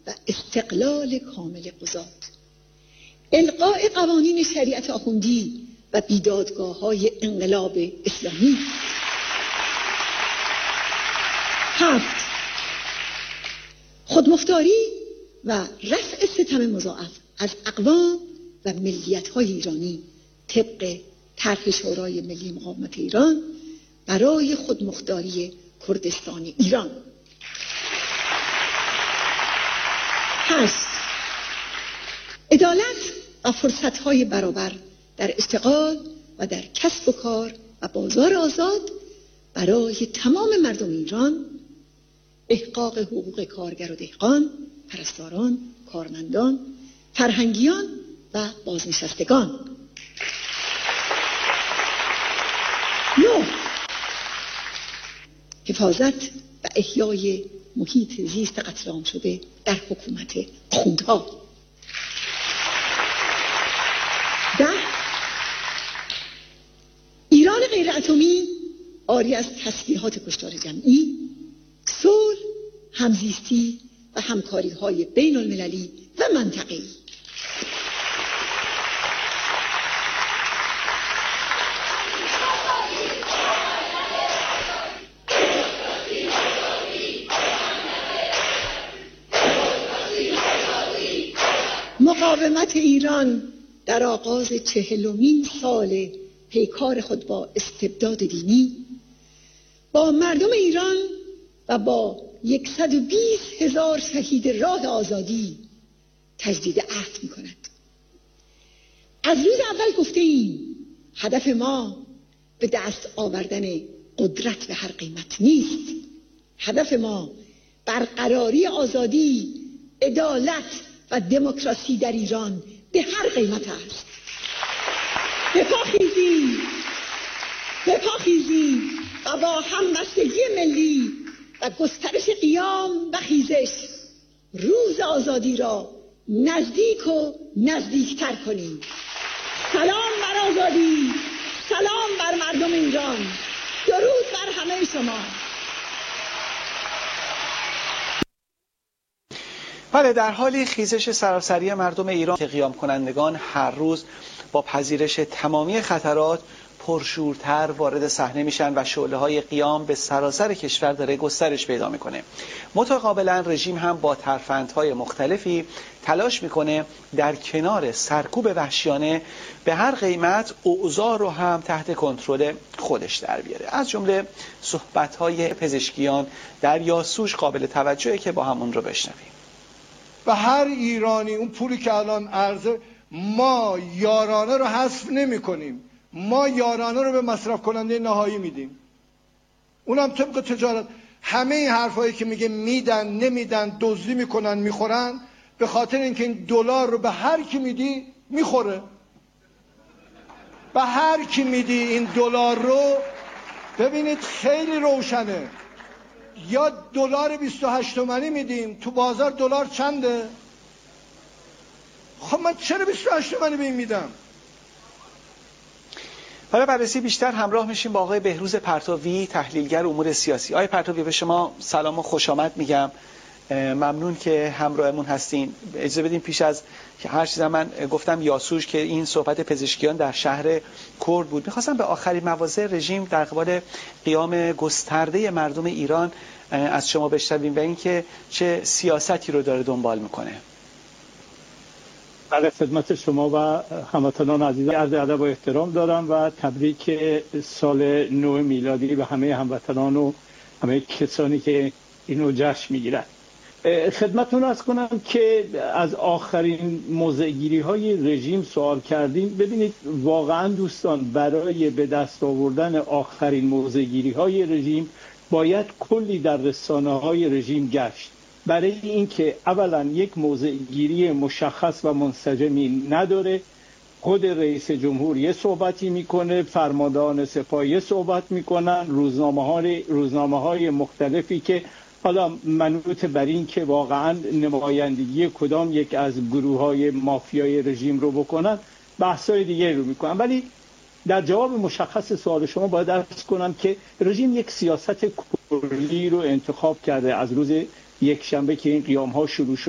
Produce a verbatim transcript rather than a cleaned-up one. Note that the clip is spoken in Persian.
و استقلال کامل قضات، الغاء قوانین شریعت آخوندی و بیدادگاه‌های انقلاب اسلامی. هفت، خودمختاری و رفع ستم مضاعف از اقوام و ملیت‌های ایرانی طبق طرح شورای ملی مقاومت ایران برای خودمختاری کردستان ایران. هشت، عدالت و فرصت‌های برابر در اشتغال و در کسب و کار و بازار آزاد برای تمام مردم ایران، احقاق حقوق کارگر و دهقان، پرستاران، کارمندان، فرهنگیان و بازنشستگان. نه، حفاظت و احیای محیط زیست قتل عام شده در حکومت آخوندها. ده، ایران غیر اتمی عاری از تسلیحات کشتار جمعی، صلح، همزیستی و همکاری های بین المللی و منطقه‌ای. مقاومت ایران در آغاز چهلمین سال پیکار خود با استبداد دینی با مردم ایران و با صد و بیست هزار شهید راه آزادی تجدید عهد می کند. از روز اول گفته ایم هدف ما به دست آوردن قدرت به هر قیمت نیست. هدف ما برقراری آزادی، عدالت و دموکراسی در ایران به هر قیمت است. بپاخیزیم بپاخیزیم و با همبستگی ملی و گسترش قیام و خیزش روز آزادی را نزدیک و نزدیکتر کنیم. سلام بر آزادی، سلام بر مردم ایران، درود بر همه شما. بله، در حالی خیزش سراسری مردم ایران که قیام کنندگان هر روز با پذیرش تمامی خطرات پرشورتر وارد صحنه میشن و شعله‌های قیام به سراسر کشور داره گسترش پیدا میکنه. متقابلا رژیم هم با ترفندهای مختلفی تلاش میکنه در کنار سرکوب وحشیانه به هر قیمت اوضاع رو هم تحت کنترل خودش در بیاره. از جمله صحبت‌های پزشکیان در یاسوج قابل توجهه که با همون رو بشنویم. و هر ایرانی اون پولی که الان عرضه، ما یارانه رو حذف نمی کنیم، ما یارانه رو به مصرف کننده نهایی میدیم، اونم طبق تجارت. همه این حرفایی که میگه میدن نمیدن، دزدی میکنن میخورن، به خاطر اینکه این دلار رو به هر کی میدی میخوره. به هر کی میدی این دلار رو، ببینید خیلی روشنه. یا دلار بیست و هشت تومانی میدیم، تو بازار دلار چنده؟ خب من چرا بیست و هشت تومانی به این میدم؟ حالا بررسی بیشتر همراه میشیم با آقای بهروز پرتوی، تحلیلگر امور سیاسی. آقای پرتوی، به شما سلام و خوش آمد میگم. ممنون که همراهمون هستین. اجازه بدین پیش از هر چیز من گفتم یاسوج که این صحبت پزشکیان در شهر کرد بود، میخواستم به آخرین مواضع رژیم در قبال قیام گسترده مردم ایران از شما بشنویم و اینکه چه سیاستی رو داره دنبال میکنه. بله، خدمت شما و هموطنان عزیز عرض ادب و احترام دارم و تبریک سال نو میلادی به همه هموطنان و همه کسانی که اینو جشن میگیرند. خدمتتون عرض کنم که از آخرین موضع‌گیری های رژیم سوال کردیم. ببینید واقعا دوستان، برای به دست آوردن آخرین موضع‌گیری های رژیم باید کلی در رسانه های رژیم گشت، برای اینکه اولا یک موضع‌گیری مشخص و منسجمی نداره. خود رئیس جمهور یه صحبتی میکنه، فرماندهان سپاه یه صحبت میکنن، روزنامه های روزنامه های مختلفی که حالا منوط بر این که واقعا نمایندگی کدام یک از گروه های مافیای رژیم رو بکنن، بحثای دیگه رو میکنن. ولی در جواب مشخص سوال شما باید عرض کنم که رژیم یک سیاست کلی رو انتخاب کرده از روز یک شنبه که این قیام ها شروع شد.